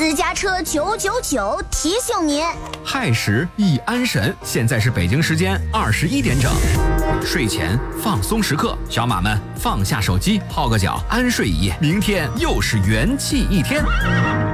私家车999提醒您， 亥时易安神，现在是北京时间21点整，睡前放松时刻，小马们放下手机，泡个脚，安睡一夜，明天又是元气一天。